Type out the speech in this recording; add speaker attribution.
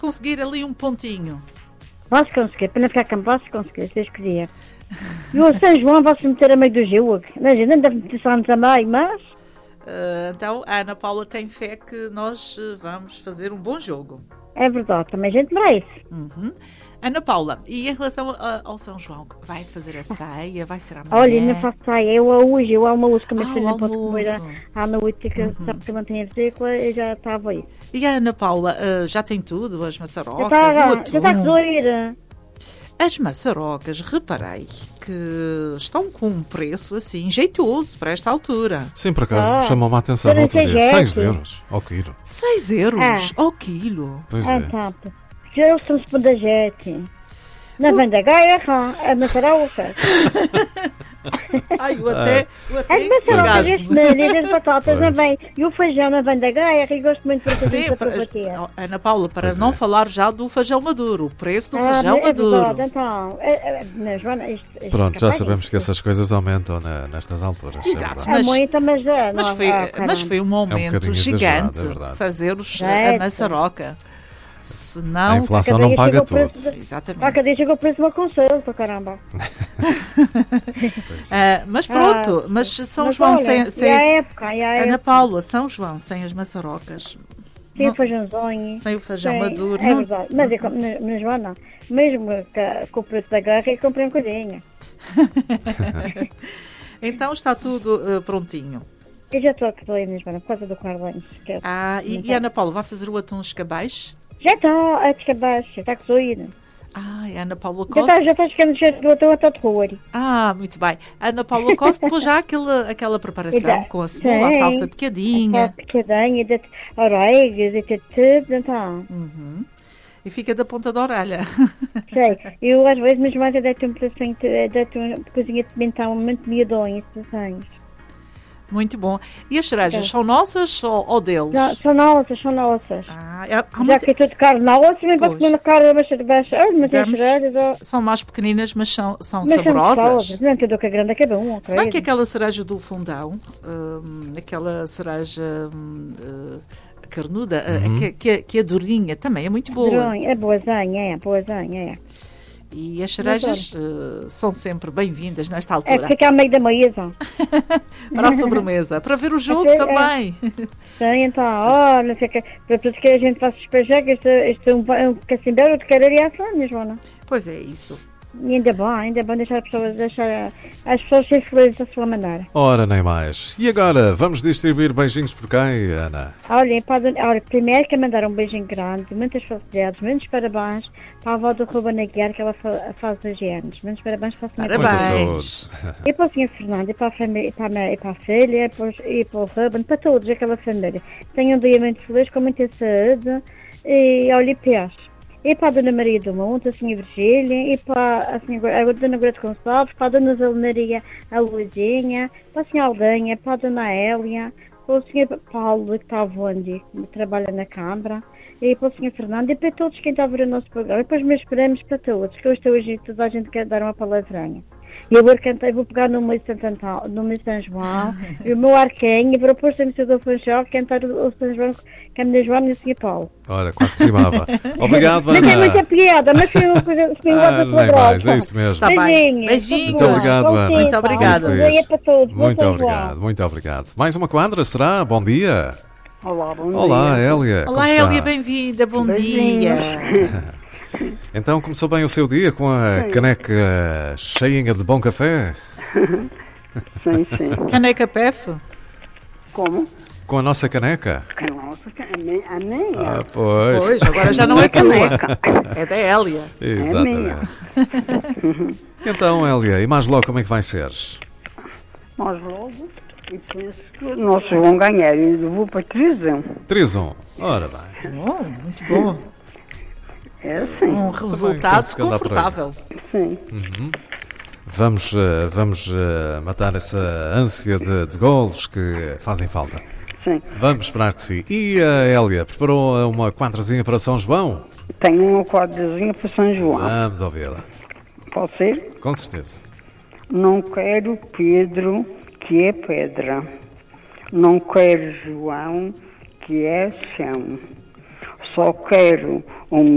Speaker 1: conseguir ali um pontinho.
Speaker 2: Vais conseguir, para não ficar campo, vais conseguir, se Deus quiser. E o São João vai-se meter a meio do jogo. Imagina, não deve meter só também, mas...
Speaker 1: Então, a Ana Paula tem fé que nós vamos fazer um bom jogo.
Speaker 2: É verdade, também a gente merece.
Speaker 1: Uhum. Ana Paula, e em relação ao São João, vai fazer a ceia, vai ser amanhã?
Speaker 2: Olha, não faço saia, eu há uma música que a minha filha não pode
Speaker 1: almoço.
Speaker 2: comer à noite, que sabe que mantém a vesícula e já estava isso.
Speaker 1: E a Ana Paula, já tem tudo, as maçarocas,
Speaker 2: Já
Speaker 1: o
Speaker 2: está a
Speaker 1: atum?
Speaker 2: resolver.
Speaker 1: As maçarocas, reparei que estão com um preço assim jeitoso para esta altura.
Speaker 3: Sim, por acaso, chamou-me a atenção no outro dia. 6 euros ao quilo.
Speaker 1: 6 euros ao quilo.
Speaker 3: Pois é.
Speaker 2: Então, já somos para da gente. Na venda guerra, a maçaroca.
Speaker 1: Ai, eu até
Speaker 2: As maçarocas,
Speaker 1: engasgo-me.
Speaker 2: este marido, as batatas
Speaker 3: Pois.
Speaker 2: também. E o feijão na venda guerra, e gosto muito de fazer
Speaker 1: Sim,
Speaker 2: isso para bater.
Speaker 1: Ana Paula, para
Speaker 3: Pois
Speaker 1: não
Speaker 3: é.
Speaker 1: falar já do feijão maduro, o preço do feijão
Speaker 2: É
Speaker 1: maduro.
Speaker 2: verdade, então. Mas, Joana, isto
Speaker 3: Pronto, já
Speaker 2: capaz
Speaker 3: sabemos
Speaker 2: disto.
Speaker 3: que essas coisas aumentam nestas alturas.
Speaker 1: Exato.
Speaker 3: É
Speaker 2: A moita, mas já.
Speaker 1: Mas foi um aumento
Speaker 3: bocadinho
Speaker 1: gigante,
Speaker 3: exagerado, é verdade.
Speaker 1: 6 euros a
Speaker 2: Certo.
Speaker 1: maçaroca. Se
Speaker 3: A
Speaker 1: não,
Speaker 3: inflação
Speaker 2: cada
Speaker 3: não
Speaker 2: dia
Speaker 3: paga
Speaker 2: chega o
Speaker 3: tudo.
Speaker 2: preço
Speaker 1: exatamente.
Speaker 2: Cada dia chega o preço de uma consulta, caramba.
Speaker 1: Mas pronto, mas São
Speaker 2: Mas
Speaker 1: João
Speaker 2: olha,
Speaker 1: sem
Speaker 2: e a época,
Speaker 1: Ana Paula, São João sem as maçarocas,
Speaker 2: sem
Speaker 1: não-
Speaker 2: o feijãozinho.
Speaker 1: sem o feijão
Speaker 2: Sim,
Speaker 1: maduro,
Speaker 2: É
Speaker 1: não-
Speaker 2: verdade, mas Joana, mesmo com o preço da guerra, eu comprei um bocadinho.
Speaker 1: então está tudo prontinho.
Speaker 2: Eu já estou aqui mesmo, Joana, por causa do Carlinhos.
Speaker 1: E a Ana Paula vai fazer o atum escabais?
Speaker 2: Já está, a descabaixo, está cozido.
Speaker 1: Ai, a Ana Paula
Speaker 2: Já
Speaker 1: Costa.
Speaker 2: está ficando cheio do outro até de rua.
Speaker 1: Muito bem. A Ana Paula Costa pôs já aquela preparação
Speaker 2: Exato.
Speaker 1: com a cebola, a
Speaker 2: Sim.
Speaker 1: salsa picadinha.
Speaker 2: Picadinha, de orégãos e tudo, então.
Speaker 1: Uhum. E fica da ponta da orelha.
Speaker 2: Sei, eu às vezes, mas mais eu deito um pedacinho, deito uma coisinha de pimentão muito miudonho, assim.
Speaker 1: Muito bom. E as cerejas são nossas ou deles?
Speaker 2: Já, são nossas.
Speaker 1: Há
Speaker 2: Já
Speaker 1: muita-
Speaker 2: que é tudo carne nossa, mas
Speaker 1: Pois.
Speaker 2: para comer na carne baixa, mas tem
Speaker 1: Damos-
Speaker 2: cerejas,
Speaker 1: São mais pequeninas, mas são
Speaker 2: mas são
Speaker 1: saborosas.
Speaker 2: gostosas. Não é tudo que é grande, é cada um.
Speaker 1: Se bem que aquela cereja do fundão, aquela cereja carnuda, que é durinha, também é muito boa.
Speaker 2: É boazinha, é.
Speaker 1: E as cerejas são sempre bem-vindas nesta
Speaker 2: É
Speaker 1: altura.
Speaker 2: que fica a meio da mesa.
Speaker 1: Para a sobremesa, para ver o jogo
Speaker 2: É.
Speaker 1: também.
Speaker 2: Sim, então, olha, fica, para isso que a gente faz despejar, que este é um cacimbeiro de cada dia assim, Joana.
Speaker 1: Pois é isso.
Speaker 2: E ainda bem deixar as pessoas serem felizes da sua maneira.
Speaker 3: Ora, nem mais. E agora, vamos distribuir beijinhos por quem, Ana?
Speaker 2: Olha, primeiro quero mandar um beijinho grande, muitas felicidades, muitos parabéns para a avó do Ruben Aguiar, que ela faz 2 anos. Muitos parabéns para a senhora.
Speaker 3: Muita
Speaker 1: Parabéns.
Speaker 3: saúde.
Speaker 2: E para o senhor Fernando, e para a família, e para a filha, e para o Ruben, para todos, aquela família. Tenham um dia muito feliz, com muita saúde, e olha, e paz. E para a Dona Maria do Monte, a Senhora Virgília, e para a Dona Grande Gonçalves, para a Dona Zelenaria, a Luizinha, para a Senhora Aldanha, para a Dona Hélia, para o Senhor Paulo, que está a Vondi, que trabalha na Câmara, e para o Senhor Fernando, e para todos quem está a ver o nosso programa, e para os meus prémios para todos, que hoje toda a gente quer dar uma palavrinha. E eu vou pegar no meu São João, e o meu arquinho, e vou pôr o Sr. Funchal, cantar o São João, que é a minha Joana e o Sr. Paulo.
Speaker 3: Ora, quase que rimava. Obrigado,
Speaker 2: Não tem muita
Speaker 3: Ana.
Speaker 2: piada, mas foi uma coisa assim,
Speaker 3: Nem mais, é isso mesmo.
Speaker 1: Tá bem.
Speaker 2: Beijinhos.
Speaker 1: Beijinhos.
Speaker 3: Muito obrigado, Ana.
Speaker 1: Muito obrigada.
Speaker 2: Beijinho para todos. Bom
Speaker 3: Muito
Speaker 2: São
Speaker 3: obrigado,
Speaker 2: João.
Speaker 3: muito obrigado. Mais uma quadra, será? Bom dia.
Speaker 4: Olá, bom
Speaker 3: Olá,
Speaker 4: dia.
Speaker 3: Hélia. como
Speaker 1: Olá,
Speaker 3: está?
Speaker 1: Hélia, bem-vinda, bom
Speaker 4: Beijinhos.
Speaker 1: dia.
Speaker 3: Então, começou bem o seu dia com a caneca cheinha de bom café?
Speaker 4: Sim, sim.
Speaker 1: Caneca PEF?
Speaker 4: Como?
Speaker 3: Com a nossa caneca?
Speaker 4: Nossa, a minha.
Speaker 3: Pois.
Speaker 1: Pois, agora já não é tua.
Speaker 4: Caneca.
Speaker 1: É da Hélia.
Speaker 3: Exatamente. Então, Hélia, e mais logo como é que vai ser?
Speaker 4: Mas logo, e penso que nós vamos ganhar. E eu vou para 3-1.
Speaker 3: 3-1. Ora bem.
Speaker 1: Bom, muito bom.
Speaker 4: É assim,
Speaker 1: Um resultado
Speaker 3: penso que anda por aí.
Speaker 1: confortável.
Speaker 4: sim.
Speaker 3: Vamos matar essa ânsia de golos que fazem falta.
Speaker 4: Sim.
Speaker 3: Vamos esperar que sim. E a Hélia, preparou uma quadrazinha para São João?
Speaker 4: Tenho uma quadrazinha para São João.
Speaker 3: Vamos ouvi-la.
Speaker 4: Pode ser?
Speaker 3: Com certeza.
Speaker 4: Não quero Pedro, que é pedra. Não quero João, que é chão. Só quero um